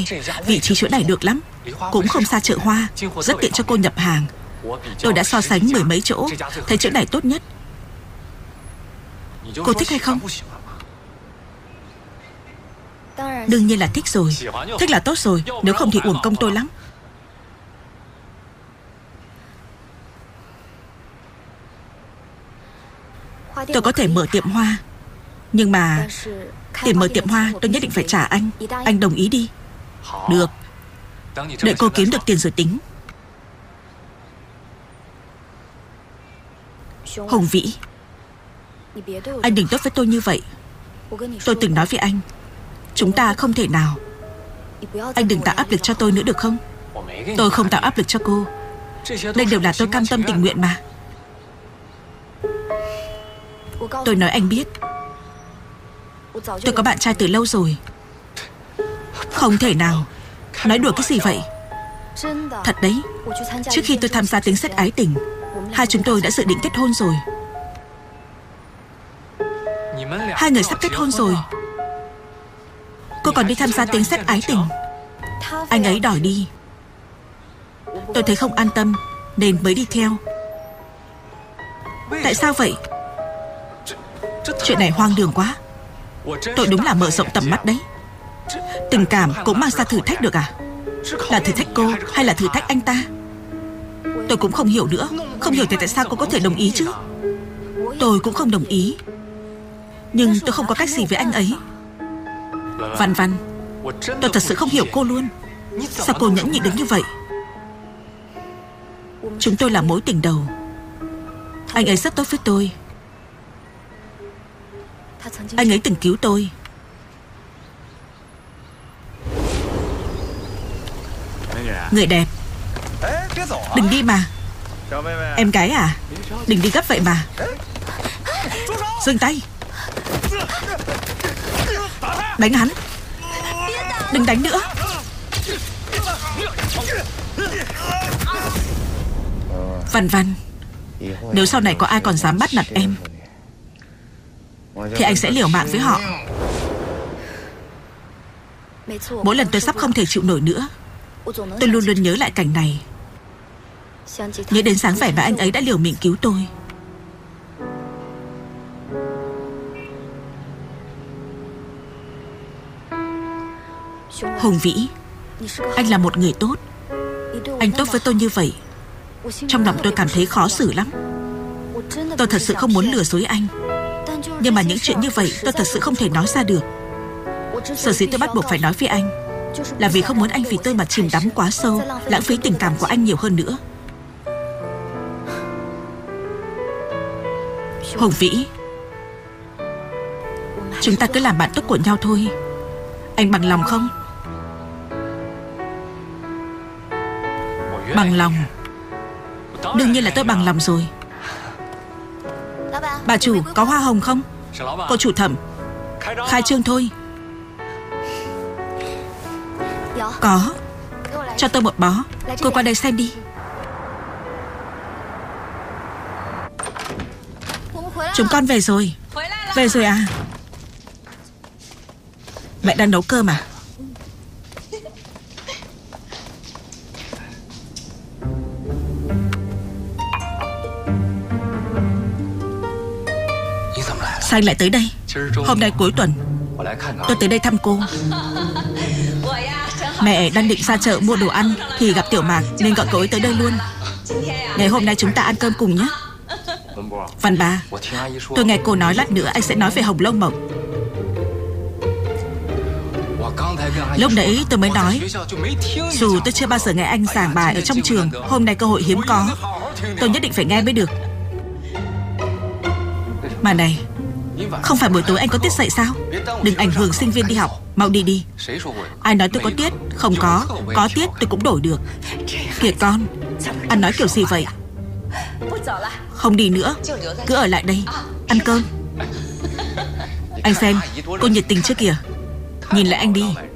vị trí chỗ này được lắm, cũng không xa chợ hoa, rất tiện cho cô nhập hàng. Tôi đã so sánh mười mấy chỗ, thấy chỗ này tốt nhất. Cô thích hay không? Đương nhiên là thích rồi. Thích là tốt rồi, nếu không thì uổng công tôi lắm. Tôi có thể mở tiệm hoa, nhưng mà tiền mở tiệm hoa tôi nhất định phải trả anh. Anh đồng ý đi. Được. Đợi cô kiếm được tiền rồi tính. Hùng Vĩ, anh đừng tốt với tôi như vậy. Tôi từng nói với anh, chúng ta không thể nào. Anh đừng tạo áp lực cho tôi nữa được không? Tôi không tạo áp lực cho cô. Đây đều là tôi cam tâm tình nguyện mà. Tôi nói anh biết, tôi có bạn trai từ lâu rồi. Không thể nào. Nói đùa cái gì vậy? Thật đấy. Trước khi tôi tham gia tiếng sét ái tình, hai chúng tôi đã dự định kết hôn rồi. Hai người sắp kết hôn rồi. Cô còn đi tham gia tiếng sét ái tình. Anh ấy đòi đi. Tôi thấy không an tâm nên mới đi theo. Tại sao vậy? Chuyện này hoang đường quá. Tôi đúng là mở rộng tầm mắt đấy. Tình cảm cũng mang ra thử thách được à? Là thử thách cô hay là thử thách anh ta? Tôi cũng không hiểu nữa. Không hiểu thì tại sao cô có thể đồng ý chứ? Tôi cũng không đồng ý. Nhưng tôi không có cách gì với anh ấy. Văn Văn, tôi thật sự không hiểu cô luôn. Sao cô nhẫn nhịn được như vậy? Chúng tôi là mối tình đầu. Anh ấy rất tốt với tôi. Anh ấy từng cứu tôi. Người đẹp, đừng đi mà. Em gái à, đừng đi gấp vậy mà. Dừng tay. Đánh hắn. Đừng đánh nữa. Văn Văn, nếu sau này có ai còn dám bắt nạt em thì anh sẽ liều mạng với họ. Mỗi lần tôi sắp không thể chịu nổi nữa, tôi luôn luôn nhớ lại cảnh này. Nhớ đến dáng vẻ mà anh ấy đã liều mình cứu tôi. Hùng Vĩ, anh là một người tốt. Anh tốt với tôi như vậy, trong lòng tôi cảm thấy khó xử lắm. Tôi thật sự không muốn lừa dối anh, nhưng mà những chuyện như vậy tôi thật sự không thể nói ra được. Sở dĩ tôi bắt buộc phải nói với anh là vì không muốn anh vì tôi mà chìm đắm quá sâu, lãng phí tình cảm của anh nhiều hơn nữa. Hùng Vĩ, chúng ta cứ làm bạn tốt của nhau thôi. Anh bằng lòng không? Bằng lòng. Đương nhiên là tôi bằng lòng rồi. Bà chủ, có hoa hồng không? Cô chủ thẩm, khai trương thôi. Có. Cho tôi một bó. Cô qua đây xem đi. Chúng con về rồi. Về rồi à? Mẹ đang nấu cơm à? Sao anh lại tới đây? Hôm nay cuối tuần tôi tới đây thăm cô. Mẹ đang định ra chợ mua đồ ăn thì gặp Tiểu Mạc nên gọi cậu ấy tới đây luôn. Ngày hôm nay chúng ta ăn cơm cùng nhé. Văn ba, tôi nghe cô nói lát nữa anh sẽ nói về Hồng Lông Mộng. Lúc nãy tôi mới nói, dù tôi chưa bao giờ nghe anh giảng bài ở trong trường, hôm nay cơ hội hiếm có, tôi nhất định phải nghe mới được. Mà này, không phải buổi tối anh có tiết dạy sao? Đừng ảnh hưởng sinh viên đi học. Mau đi đi. Ai nói tôi có tiết? Không có. Có tiết tôi cũng đổi được. Kìa con, anh nói kiểu gì vậy? Không đi nữa, cứ ở lại đây ăn cơm. Anh xem, cô nhiệt tình chưa kìa. Nhìn lại anh đi.